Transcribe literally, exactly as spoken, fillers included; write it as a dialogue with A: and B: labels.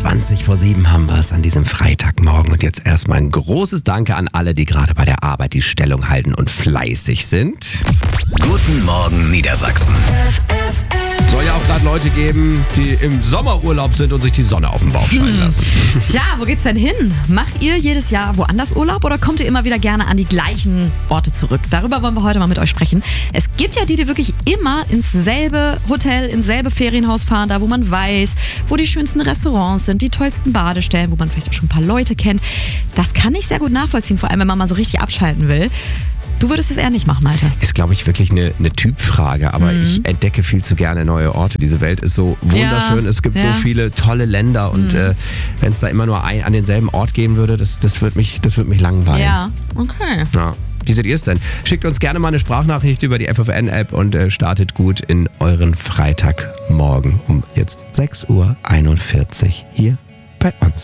A: zwanzig vor sieben haben wir es an diesem Freitagmorgen. Und jetzt erstmal ein großes Danke an alle, die gerade bei der Arbeit die Stellung halten und fleißig sind.
B: Guten Morgen Niedersachsen.
A: Soll ja auch gerade Leute geben, die im Sommerurlaub sind und sich die Sonne auf den Bauch scheinen lassen.
C: Ja, wo geht's denn hin? Macht ihr jedes Jahr woanders Urlaub oder kommt ihr immer wieder gerne an die gleichen Orte zurück? Darüber wollen wir heute mal mit euch sprechen. Es gibt ja die, die wirklich immer ins selbe Hotel, ins selbe Ferienhaus fahren, da wo man weiß, wo die schönsten Restaurants sind, die tollsten Badestellen, wo man vielleicht auch schon ein paar Leute kennt. Das kann ich sehr gut nachvollziehen, vor allem wenn man mal so richtig abschalten will. Du würdest das eher nicht machen, Malte.
A: Ist, glaube ich, wirklich eine, eine Typfrage, aber mhm. ich entdecke viel zu gerne neue Orte. Diese Welt ist so wunderschön,
C: ja,
A: es gibt
C: ja.
A: so viele tolle Länder und mhm. äh, wenn es da immer nur ein, an denselben Ort gehen würde, das, das würde mich, das würd mich langweilen.
C: Ja, okay.
A: Ja. Wie seht ihr es denn? Schickt uns gerne mal eine Sprachnachricht über die F F N-App und äh, startet gut in euren Freitagmorgen um jetzt sechs Uhr einundvierzig hier bei uns.